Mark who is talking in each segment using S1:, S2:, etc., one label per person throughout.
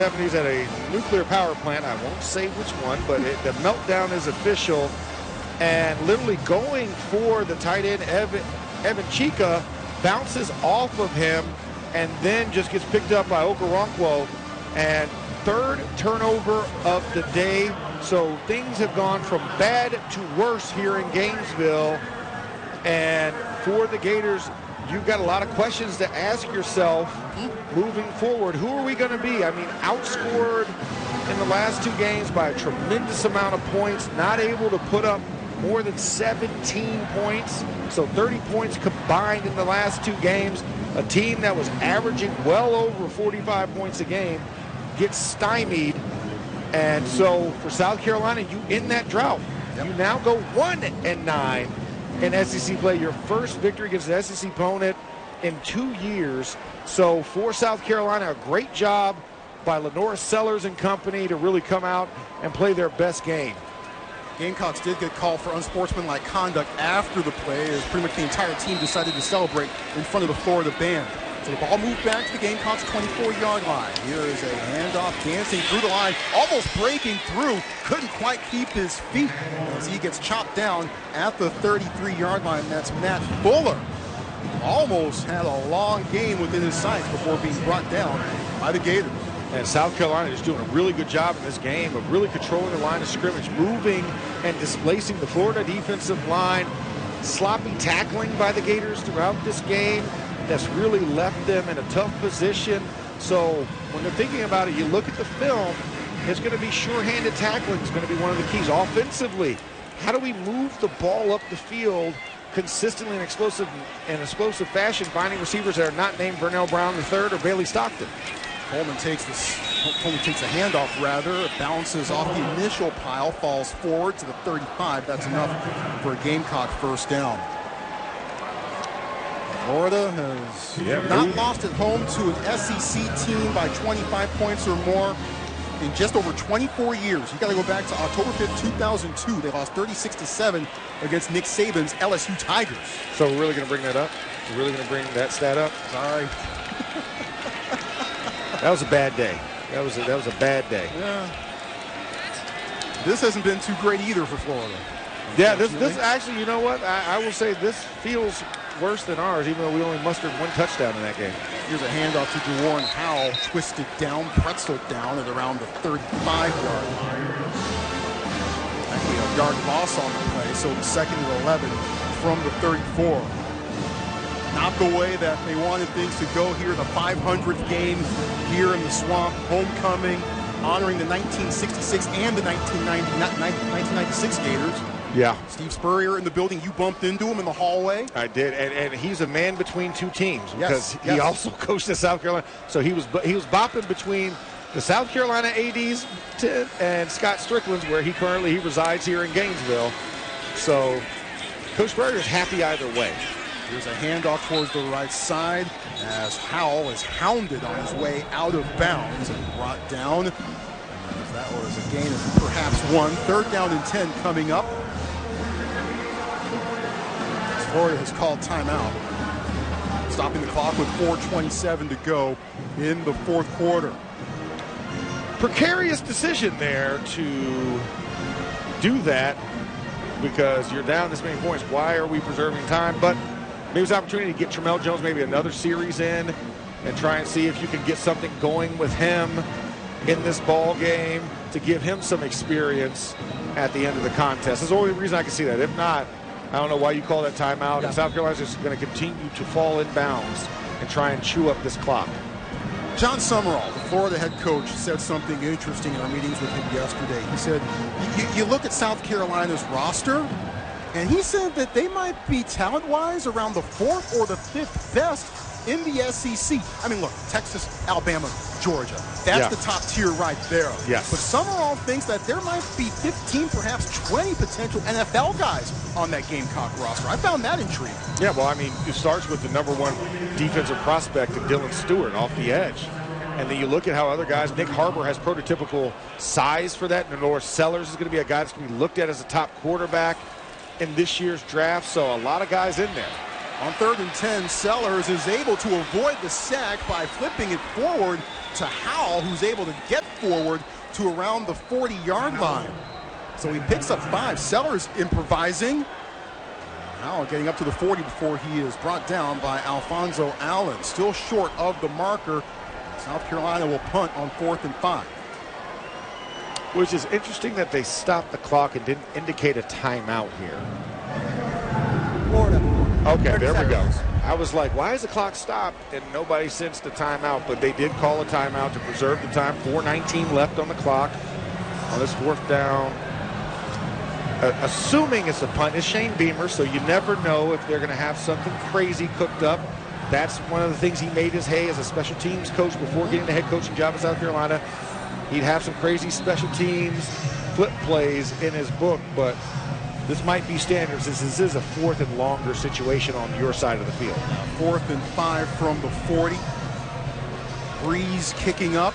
S1: 70s at a nuclear power plant. I won't say which one, but the meltdown is official. And literally going for the tight end, Evan Chika, bounces off of him and then just gets picked up by Okoronkwo. And third turnover of the day. So things have gone from bad to worse here in Gainesville. And for the Gators, you've got a lot of questions to ask yourself moving forward. Who are we going to be? I mean, outscored in the last two games by a tremendous amount of points, not able to put up more than 17 points. So 30 points combined in the last two games. A team that was averaging well over 45 points a game gets stymied. And so for South Carolina, you end that drought. You now go 1-9 in SEC play, your first victory against an SEC opponent in 2 years. So for South Carolina, a great job by Lenora Sellers and company to really come out and play their best game.
S2: Gamecocks did get called for unsportsmanlike conduct after the play, as pretty much the entire team decided to celebrate in front of the Florida band. So the ball moved back to the Gamecocks' 24-yard line. Here is a handoff, dancing through the line, almost breaking through, couldn't quite keep his feet as he gets chopped down at the 33-yard line. That's Matt Fuller. Almost had a long game within his sights before being brought down by the Gators.
S1: And South Carolina is doing a really good job in this game of really controlling the line of scrimmage, moving and displacing the Florida defensive line. Sloppy tackling by the Gators throughout this game that's really left them in a tough position. So when they're thinking about it, you look at the film, it's going to be sure-handed tackling is going to be one of the keys. Offensively, how do we move the ball up the field consistently in explosive fashion, finding receivers that are not named Vernell Brown III or Bailey Stockton?
S2: Coleman takes a handoff, rather, bounces off the initial pile, falls forward to the 35. That's enough for a Gamecock first down. Florida has not lost at home to an SEC team by 25 points or more in just over 24 years. You got to go back to October 5th, 2002. They lost 36-7 against Nick Saban's LSU Tigers.
S1: So we're really going to bring that up? We're really going to bring that stat up?
S2: Sorry.
S1: That was a bad day. That was a bad day.
S2: Yeah. This hasn't been too great either for Florida.
S1: Yeah, this actually, you know what? I will say this feels worse than ours, even though we only mustered one touchdown in that game.
S2: Here's a handoff to Jawarn Howell, twisted down, pretzeled down at around the 35-yard line. Actually, a yard loss on the play, so the second and 11 from the 34. Not the way that they wanted things to go here. The 500th game here in the Swamp, homecoming, honoring the 1966 and the 1996 Gators.
S1: Yeah.
S2: Steve Spurrier in the building. You bumped into him in the hallway.
S1: I did, and he's a man between two teams because
S2: yes.
S1: he also coached at South Carolina. So he was bopping between the South Carolina ADs and Scott Strickland's, where he resides here in Gainesville. So Coach Spurrier is happy either way.
S2: Here's a handoff towards the right side as Howell is hounded on his way out of bounds and brought down. That was a gain of perhaps one. Third down and 10 coming up. Florida has called timeout, stopping the clock with 4:27 to go in the fourth quarter.
S1: Precarious decision there to do that because you're down this many points. Why are we preserving time? But maybe it's an opportunity to get Tramell Jones maybe another series in and try and see if you can get something going with him in this ball game to give him some experience at the end of the contest. That's the only reason I can see that. If not, I don't know why you call that timeout. Yeah. And South Carolina's just going to continue to fall in bounds and try and chew up this clock.
S2: John Summerall, the Florida head coach, said something interesting in our meetings with him yesterday. He said, you look at South Carolina's roster, and he said that they might be talent-wise around the fourth or the fifth best in the SEC. I mean, look, Texas, Alabama, Georgia. That's the top tier right there.
S1: Yes.
S2: But Summerall thinks that there might be 15, perhaps 20 potential NFL guys on that Gamecock roster. I found that intriguing.
S1: Yeah, well, I mean, it starts with the number one defensive prospect of Dylan Stewart off the edge. And then you look at how other guys, Nick Harbor has prototypical size for that. Lenora Sellers is going to be a guy that's going to be looked at as a top quarterback in this year's draft. So a lot of guys in there.
S2: On 3rd and 10, Sellers is able to avoid the sack by flipping it forward to Howell, who's able to get forward to around the 40-yard line. So he picks up 5. Sellers improvising. Howell getting up to the 40 before he is brought down by Alfonso Allen. Still short of the marker. South Carolina will punt on 4th and 5.
S1: Which is interesting that they stopped the clock and didn't indicate a timeout here.
S3: Florida.
S1: Okay, there we go. I was like, why is the clock stopped? And nobody sensed a timeout, but they did call a timeout to preserve the time. 4:19 left on the clock on this 4th down. Assuming it's a punt, it's Shane Beamer, so you never know if they're going to have something crazy cooked up. That's one of the things he made his hay as a special teams coach before getting the head coaching job in South Carolina. He'd have some crazy special teams flip plays in his book, but this might be standard since this is a 4th and longer situation on your side of the field.
S2: 4th and 5 from the 40. Breeze kicking up.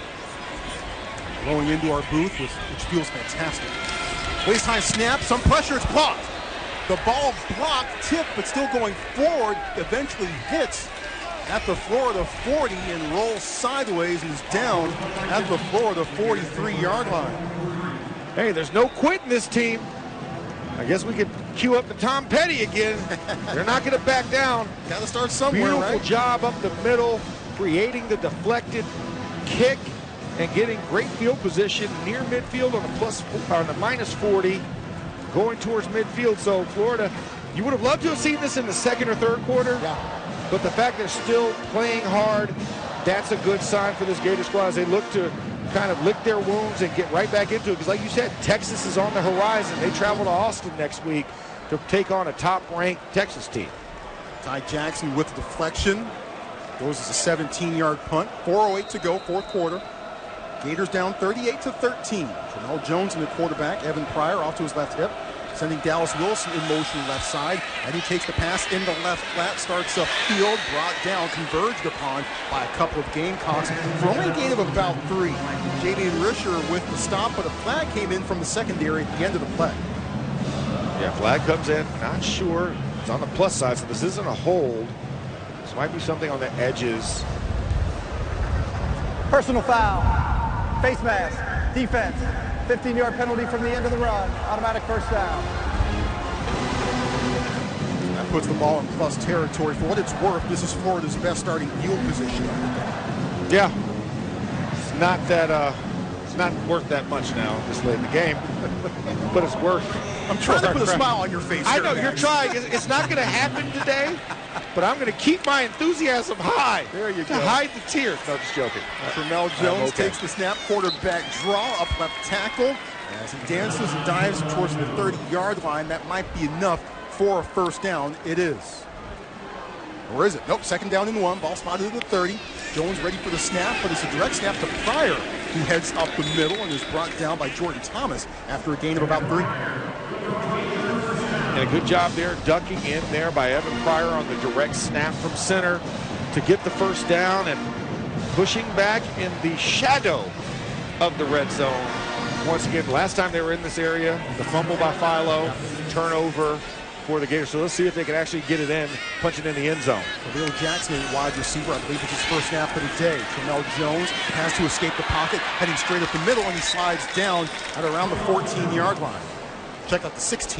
S2: Blowing into our booth, which feels fantastic. Waist-high snap, some pressure, it's blocked. The ball blocked, tipped, but still going forward, eventually hits at the Florida 40 and rolls sideways and is down at the Florida 43-yard line.
S1: Hey, there's no quit in this team. I guess we could cue up the Tom Petty again. They're not going to back down.
S2: Got to start somewhere,
S1: Beautiful
S2: right?
S1: job up the middle, creating the deflected kick and getting great field position near midfield on the minus 40, going towards midfield. So Florida, you would have loved to have seen this in the 2nd or 3rd quarter.
S2: Yeah.
S1: But the fact they're still playing hard, that's a good sign for this Gator squad as they look to kind of lick their wounds and get right back into it. Because like you said, Texas is on the horizon. They travel to Austin next week to take on a top-ranked Texas team.
S2: Ty Jackson with the deflection. Goes as a 17-yard punt. 4:08 to go, 4th quarter. Gators down 38-13. Tramel Jones in the quarterback. Evan Pryor off to his left hip. Sending Dallas Wilson in motion left side. And he takes the pass in the left flat. Starts up field. Brought down. Converged upon by a couple of Gamecocks. For only a gain of about 3. Jaden Risher with the stop. But a flag came in from the secondary at the end of the play.
S1: Yeah, flag comes in. Not sure. It's on the plus side. So this isn't a hold. This might be something on the edges.
S3: Personal foul. Face mask. Defense. 15-yard penalty from the end of the run. Automatic first down.
S2: That puts the ball in plus territory. For what it's worth, this is Florida's best starting field position.
S1: Yeah. It's not that it's not worth that much now this late in the game. But it's worth.
S2: I'm trying to put a smile on your face.
S1: I know you're trying. It's not going to happen today, but I'm going to keep my enthusiasm high.
S2: There you
S1: to
S2: go.
S1: hide the tears. No, just joking.
S2: Tramel Jones takes the snap, quarterback draw, up left tackle. As he dances and dives towards the 30-yard line, that might be enough for a first down. It is. Or is it? Nope, 2nd down and 1. Ball spotted at the 30. Jones ready for the snap, but it's a direct snap to Pryor, who heads up the middle and is brought down by Jordan Thomas after a gain of about 3.
S1: And a good job there, ducking in there by Evan Pryor on the direct snap from center to get the first down and pushing back in the shadow of the red zone. Once again, last time they were in this area, the fumble by Philo, turnover for the Gators. So let's see if they can actually get it in, punch it in the end zone.
S2: Khalil Jackson, wide receiver, I believe it's his first snap of the day. Tramel Jones has to escape the pocket, heading straight up the middle, and he slides down at around the 14-yard line. Check out the 16.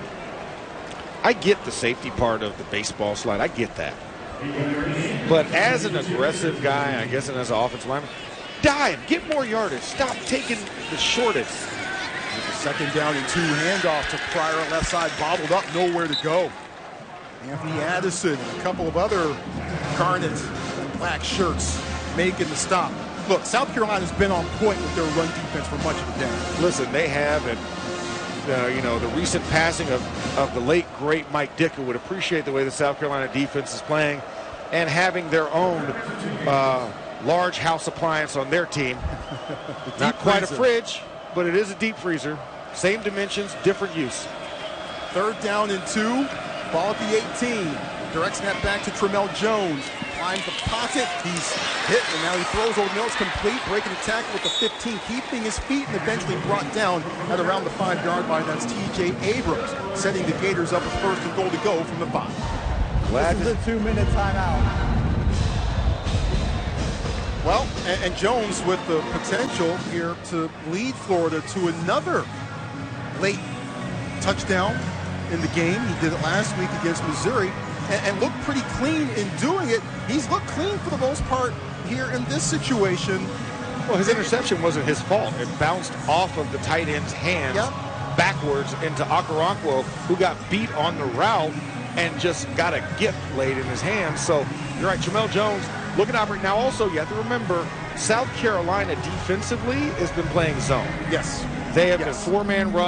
S1: I get the safety part of the baseball slide. I get that. But as an aggressive guy, I guess, and as an offensive lineman, dive, get more yardage. Stop taking the shortest.
S2: With a 2nd down and 2, handoff to Pryor left side, bobbled up, nowhere to go. Anthony Addison and a couple of other garnet and black shirts making the stop. Look, South Carolina's been on point with their run defense for much of the day.
S1: Listen, they have, and you know, the recent passing of the late, great Mike Ditka would appreciate the way the South Carolina defense is playing and having their own large house appliance on their team. Not quite a fridge, but it is a deep freezer. Same dimensions, different use.
S2: 3rd down and 2. Ball at the 18. Direct snap back to Tramel Jones. Climbs the pocket. He's hit, and now he throws over the middle. It's complete. Breaking the tackle with the 15. Keeping his feet, and eventually brought down at around the 5-yard line. That's T.J. Abrams, setting the Gators up with 1st and goal to go from the 5.
S3: This is a 2-minute timeout.
S2: Well, and Jones with the potential here to lead Florida to another late touchdown in the game. He did it last week against Missouri and looked pretty clean in doing it. He's looked clean for the most part here in this situation.
S1: Well, his interception wasn't his fault. It bounced off of the tight end's hands backwards into Okoronkwo, who got beat on the route and just got a gift laid in his hands. So you're right, Jamel Jones looking to operate. Now also, you have to remember, South Carolina defensively has been playing zone.
S2: Yes.
S1: They have been four-man rush.